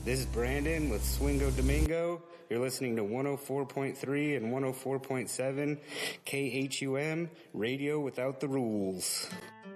This is Brandon with Swingo Domingo. You're listening to 104.3 and 104.7 KHUM, Radio Without the Rules.